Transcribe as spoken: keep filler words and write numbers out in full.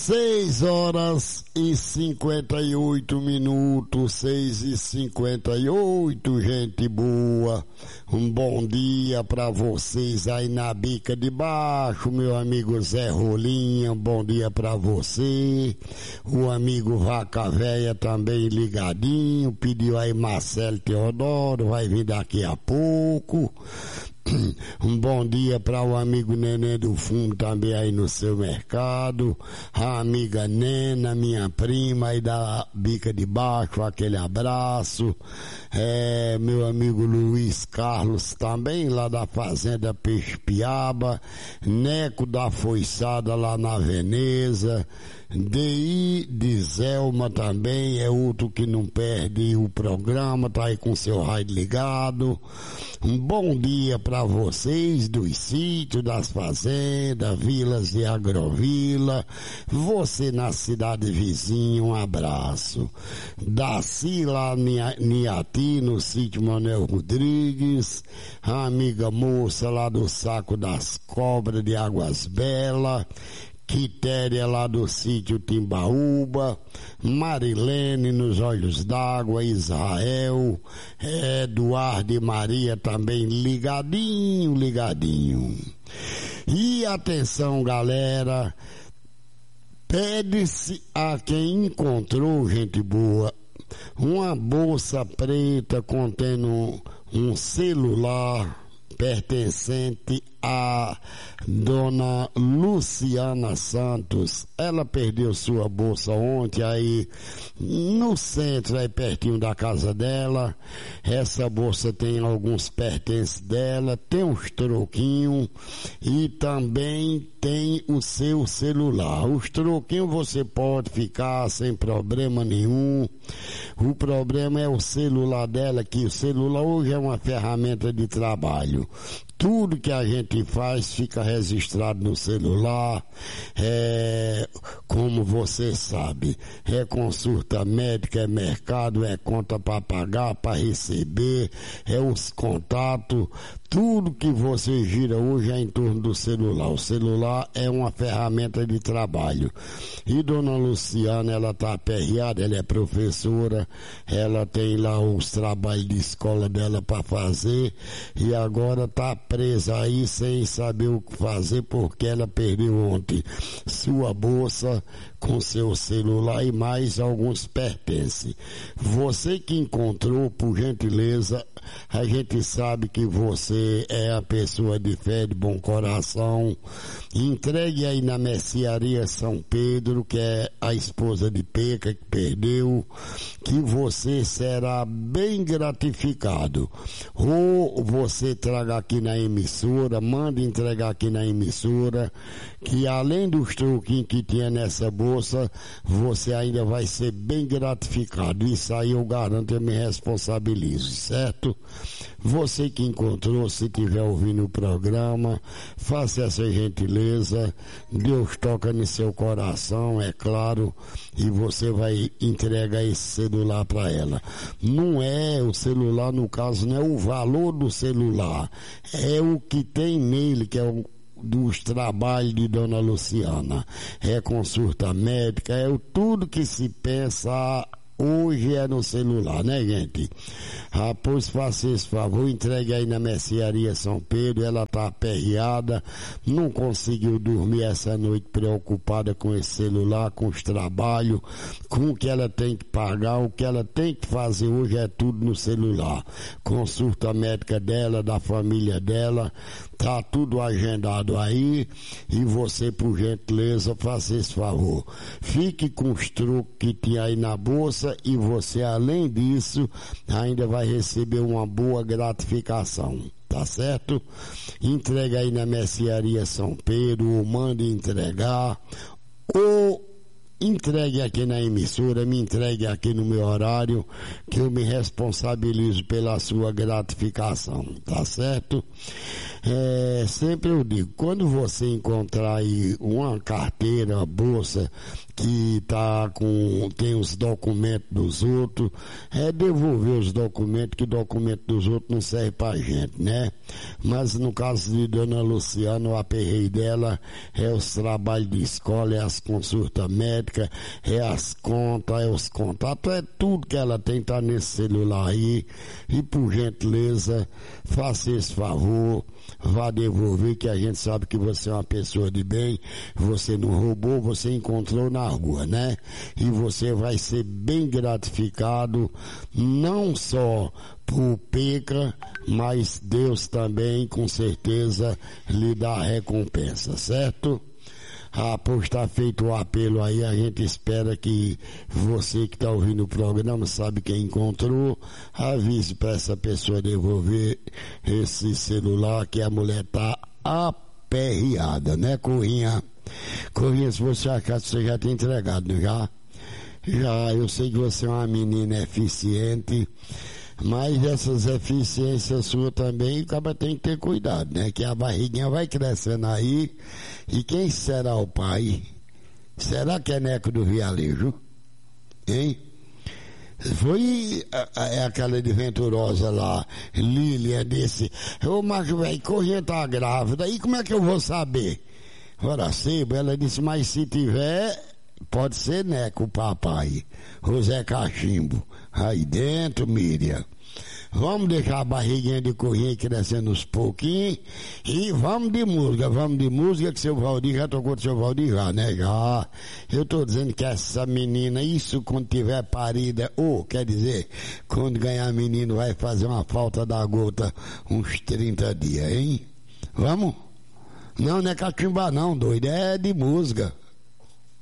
Seis horas e cinquenta e oito minutos, seis e cinquenta e oito, gente boa. Um bom dia pra vocês aí na bica de baixo, meu amigo Zé Rolinha, um bom dia pra você. O amigo Vaca Véia também ligadinho, pediu aí Marcelo Teodoro, vai vir daqui a pouco. Um bom dia para o amigo Neném do Fundo também aí no seu mercado, a amiga Nena, minha prima aí da bica de baixo, aquele abraço, é, meu amigo Luiz Carlos também lá da fazenda Peixe-Piaba, Neco da Foiçada lá na Veneza, D I de Zelma também é outro que não perde o programa, tá aí com seu rádio ligado. Um bom dia para vocês dos sítios, das fazendas, vilas de agrovila, você na cidade vizinha, um abraço. Daci lá em Ati, no sítio Manuel Rodrigues, a amiga moça lá do Saco das Cobras de Águas Belas, Quitéria lá do sítio Timbaúba, Marilene nos Olhos d'Água, Israel, Eduardo e Maria também ligadinho, ligadinho. E atenção, galera, pede-se a quem encontrou, gente boa, uma bolsa preta contendo um celular pertencente a dona Luciana Santos. Ela perdeu sua bolsa ontem aí no centro, aí pertinho da casa dela. Essa bolsa tem alguns pertences dela, tem uns troquinhos e também tem o seu celular. Os troquinhos você pode ficar sem problema nenhum. O problema é o celular dela, que o celular hoje é uma ferramenta de trabalho. Tudo que a gente faz fica registrado no celular, é, como você sabe, é consulta médica, é mercado, é conta para pagar, para receber, é os contatos, tudo que você gira hoje é em torno do celular. O celular é uma ferramenta de trabalho. E dona Luciana, ela está aperreada, ela é professora, ela tem lá os trabalhos de escola dela para fazer e agora está presa aí sem saber o que fazer porque ela perdeu ontem sua bolsa com seu celular e mais alguns pertences. Você que encontrou, por gentileza, a gente sabe que você é a pessoa de fé, de bom coração. Entregue aí na Mercearia São Pedro, que é a esposa de Peca que perdeu, que você será bem gratificado. Ou você traga aqui na emissora, manda entregar aqui na emissora, que além dos truquinhos que tinha nessa bolsa, você ainda vai ser bem gratificado. Isso aí eu garanto, eu me responsabilizo, certo? Você que encontrou, se estiver ouvindo o programa, faça essa gentileza, Deus toca no seu coração, é claro, e você vai entregar esse celular para ela. Não é o celular, no caso, não é o valor do celular, é o que tem nele, que é o dos trabalhos de dona Luciana. É consulta médica, é o tudo que se pensa hoje é no celular, né, gente? Ah, pois faça esse favor, entregue aí na Mercearia São Pedro. Ela tá aperreada, não conseguiu dormir essa noite, preocupada com esse celular, com os trabalhos, com o que ela tem que pagar. O que ela tem que fazer hoje é tudo no celular. Consulta médica dela, da família dela, tá tudo agendado aí. E você, por gentileza, faça esse favor, fique com os truques que tinha aí na bolsa, e você, além disso, ainda vai receber uma boa gratificação, tá certo? Entrega aí na Mercearia São Pedro, ou mande entregar, ou entregue aqui na emissora, me entregue aqui no meu horário, que eu me responsabilizo pela sua gratificação, tá certo? É, sempre eu digo, quando você encontrar aí uma carteira, uma bolsa que tá com, tem os documentos dos outros, é devolver os documentos, que documento dos outros não serve pra gente, né? Mas no caso de Dona Luciana, o aperreio dela é os trabalhos de escola, é as consultas médicas, é as contas, é os contatos, é tudo que ela tem, tá nesse celular aí. E por gentileza, faça esse favor, vá devolver, que a gente sabe que você é uma pessoa de bem, você não roubou, você encontrou na rua, né? E você vai ser bem gratificado, não só por Peca, mas Deus também, com certeza, lhe dá a recompensa, certo? Ah, por estar feito o apelo aí, a gente espera que você que está ouvindo o programa, sabe quem encontrou, avise para essa pessoa devolver esse celular, que a mulher tá aperreada, né, Corrinha? Corrinha, se você achar que você já tem entregado, não já? Já, eu sei que você é uma menina eficiente, mas essas eficiências suas também, o cara tem que ter cuidado, né? Que a barriguinha vai crescendo aí, e quem será o pai? Será que é Neco do Vialejo? Hein? Foi é aquela de Venturosa lá, Lília, desse, ô Marco, velho, Corrinha tá grávida, aí como é que eu vou saber? Ora, sebo, ela disse, mas se tiver, pode ser Neco, o papai, José Cachimbo, aí dentro, Miriam. Vamos deixar a barriguinha de Corrinha crescendo uns pouquinhos e vamos de música, vamos de música, que seu Valdir já tocou do seu Valdir já, né? Já. Eu tô dizendo que essa menina, isso quando tiver parida, ou, quer dizer, quando ganhar menino vai fazer uma falta da gota uns trinta dias, hein? Vamos? Não, não é cachimba não, doido, é de música.